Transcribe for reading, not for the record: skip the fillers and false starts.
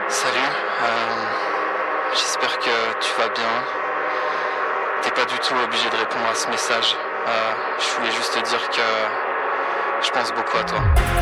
Salut, j'espère que tu vas bien. T'es pas du tout obligé de répondre à ce message. Je voulais juste te dire que je pense beaucoup à toi.